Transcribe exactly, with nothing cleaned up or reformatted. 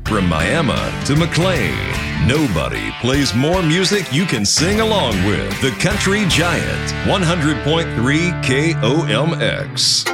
From Miami to McLean, nobody plays more music you can sing along with. The Country Giant, one hundred point three K O M X.